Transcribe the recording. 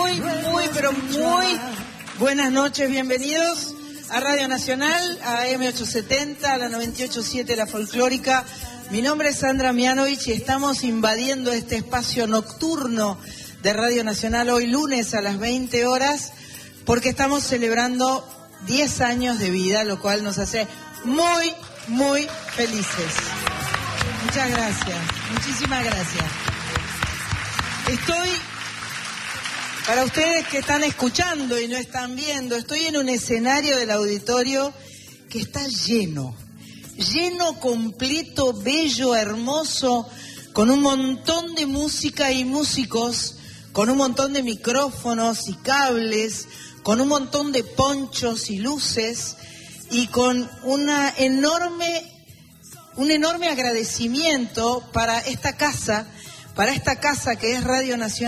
pero muy buenas noches, bienvenidos a Radio Nacional, a AM870, a la 98.7, la folclórica. Mi nombre es Sandra Mianovich y estamos invadiendo este espacio nocturno de Radio Nacional hoy lunes a las 20 horas, porque estamos celebrando 10 años de vida, lo cual nos hace muy felices. Muchas gracias, muchísimas gracias. Estoy, para ustedes que están escuchando y no están viendo, estoy en un escenario del auditorio que está lleno completo, bello, hermoso, con un montón de música y músicos, con un montón de micrófonos y cables, con un montón de ponchos y luces, y con un enorme agradecimiento para esta casa que es Radio Nacional.